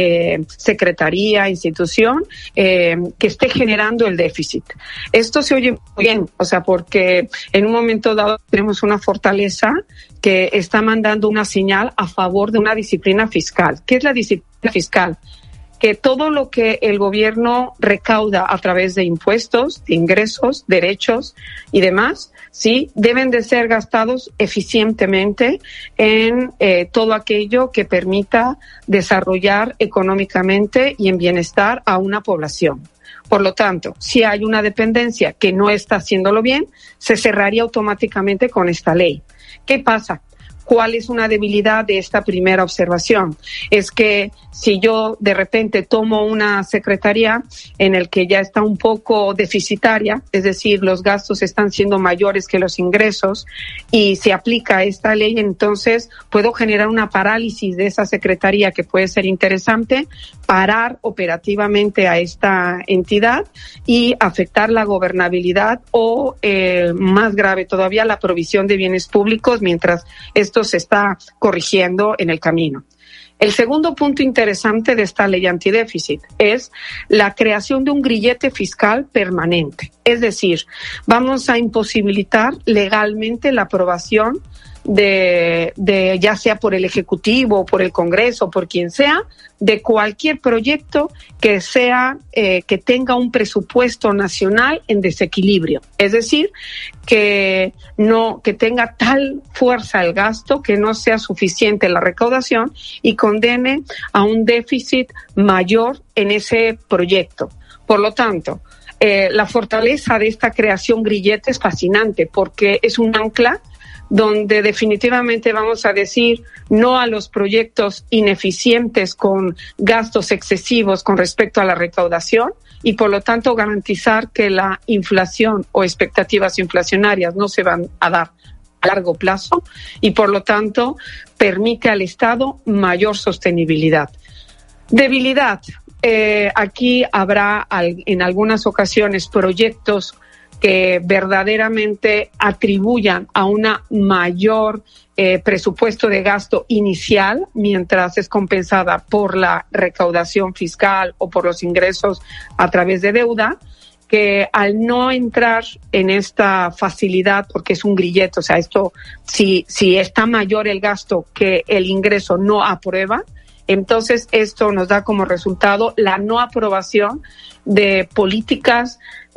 [SPEAKER 1] secretaría, institución que esté generando el déficit. Esto se oye muy bien, o sea, porque en un momento dado tenemos una fortaleza que está mandando una señal a favor de una disciplina fiscal. ¿Qué es la disciplina fiscal? Que todo lo que el gobierno recauda a través de impuestos, de ingresos, derechos y demás, sí, deben de ser gastados eficientemente en todo aquello que permita desarrollar económicamente y en bienestar a una población. Por lo tanto, si hay una dependencia que no está haciéndolo bien, se cerraría automáticamente con esta ley. ¿Qué pasa? ¿Cuál es una debilidad de esta primera observación? Es que si yo de repente tomo una secretaría en el que ya está un poco deficitaria, es decir, los gastos están siendo mayores que los ingresos, y se aplica esta ley, entonces puedo generar una parálisis de esa secretaría que puede ser interesante, parar operativamente a esta entidad y afectar la gobernabilidad o, más grave todavía, la provisión de bienes públicos mientras esto se está corrigiendo en el camino. El segundo punto interesante de esta ley antidéficit es la creación de un grillete fiscal permanente. Es decir, vamos a imposibilitar legalmente la aprobación de ya sea por el Ejecutivo, por el Congreso, por quien sea, de cualquier proyecto que sea que tenga un presupuesto nacional en desequilibrio. Es decir, que tenga tal fuerza el gasto que no sea suficiente la recaudación y condene a un déficit mayor en ese proyecto. Por lo tanto, la fortaleza de esta creación grillete es fascinante porque es un ancla donde definitivamente vamos a decir no a los proyectos ineficientes con gastos excesivos con respecto a la recaudación y por lo tanto garantizar que la inflación o expectativas inflacionarias no se van a dar a largo plazo y por lo tanto permite al Estado mayor sostenibilidad. Debilidad. Aquí habrá en algunas ocasiones proyectos que verdaderamente atribuyan a una mayor presupuesto de gasto inicial mientras es compensada por la recaudación fiscal o por los ingresos a través de deuda que al no entrar en esta facilidad, porque es un grillete, o sea, esto, si está mayor el gasto que el ingreso no aprueba, entonces esto nos da como resultado la no aprobación de políticas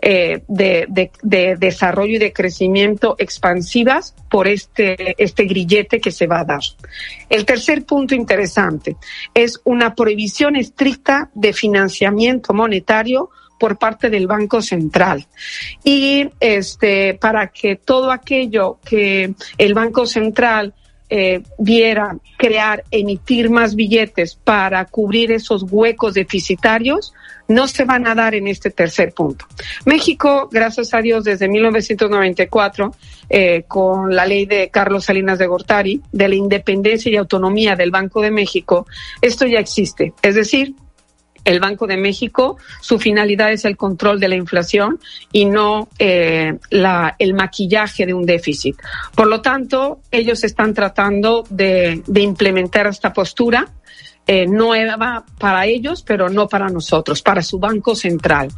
[SPEAKER 1] de desarrollo y de crecimiento expansivas por este grillete que se va a dar. El tercer punto interesante es una prohibición estricta de financiamiento monetario por parte del Banco Central. Y para que todo aquello que el Banco Central viera crear, emitir más billetes para cubrir esos huecos deficitarios, no se van a dar en este tercer punto. México, gracias a Dios, desde 1994, con la ley de Carlos Salinas de Gortari, de la independencia y autonomía del Banco de México, esto ya existe. Es decir, el Banco de México, su finalidad es el control de la inflación y no el maquillaje de un déficit. Por lo tanto, ellos están tratando de implementar esta postura nueva para ellos, pero no para nosotros, para su Banco Central.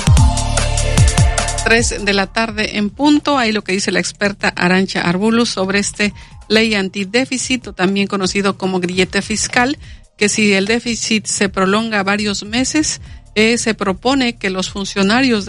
[SPEAKER 14] 3 de la tarde en punto. Ahí lo que dice la experta Arantxa Arbulus sobre ley antidéficit, o también conocido como grillete fiscal, que si el déficit se prolonga varios meses, se propone que los funcionarios